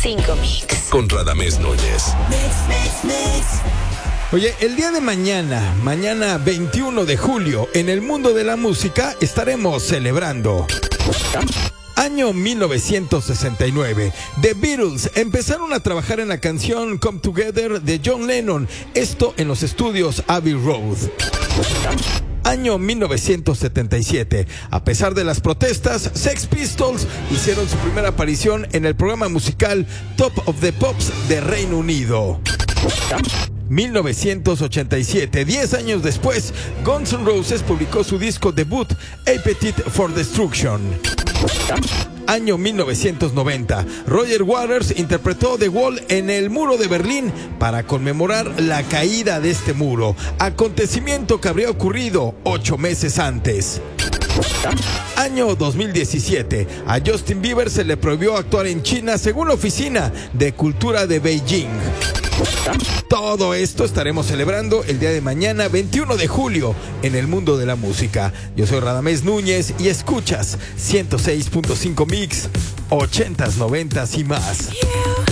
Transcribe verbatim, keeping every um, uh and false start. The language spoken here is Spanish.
cinco Mix. Con Radamés Núñez. Mix, mix, mix. Oye, el día de mañana, mañana veintiuno de julio, en el mundo de la música estaremos celebrando. Año mil novecientos sesenta y nueve. The Beatles empezaron a trabajar en la canción Come Together de John Lennon, esto en los estudios Abbey Road. Año mil novecientos setenta y siete. A pesar de las protestas, Sex Pistols hicieron su primera aparición en el programa musical Top of the Pops de Reino Unido. mil novecientos ochenta y siete. Diez años después, Guns N' Roses publicó su disco debut, Appetite for Destruction. Año mil novecientos noventa. Roger Waters interpretó The Wall en el muro de Berlín para conmemorar la caída de este muro, acontecimiento que habría ocurrido ocho meses antes. Año dos mil diecisiete. A Justin Bieber se le prohibió actuar en China según la Oficina de Cultura de Beijing. Todo esto estaremos celebrando el día de mañana, veintiuno de julio, en el mundo de la música. Yo soy Radamés Núñez y escuchas ciento seis punto cinco Mix, ochentas, noventas y más.